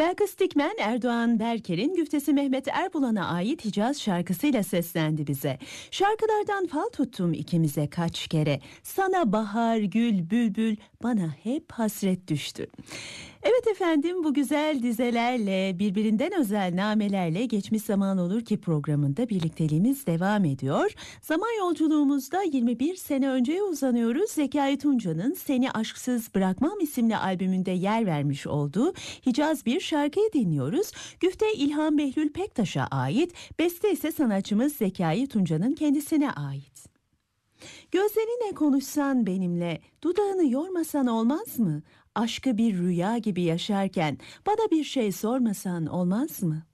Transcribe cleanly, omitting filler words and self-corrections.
Belkıs Dikmen, Erdoğan Berker'in güftesi Mehmet Erbulan'a ait Hicaz şarkısıyla seslendi bize. Şarkılardan fal tuttum ikimize kaç kere. Sana bahar, gül, bülbül, bana hep hasret düştü. Evet efendim, bu güzel dizelerle, birbirinden özel namelerle Geçmiş Zaman Olur Ki programında birlikteliğimiz devam ediyor. Zaman yolculuğumuzda 21 sene önceye uzanıyoruz. Zekai Tunca'nın Seni Aşksız Bırakmam isimli albümünde yer vermiş olduğu Hicaz bir şarkıyı dinliyoruz. Güfte İlhan Behlül Pektaş'a ait, beste ise sanatçımız Zekai Tunca'nın kendisine ait. Gözlerinle konuşsan benimle, dudağını yormasan olmaz mı? Aşkı bir rüya gibi yaşarken bana bir şey sormasan olmaz mı?